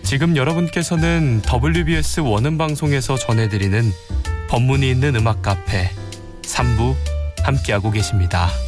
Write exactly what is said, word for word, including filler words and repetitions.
지금 여러분께서는 더블유비에스 원음방송에서 전해드리는 법문이 있는 음악 카페 삼 부 함께하고 계십니다.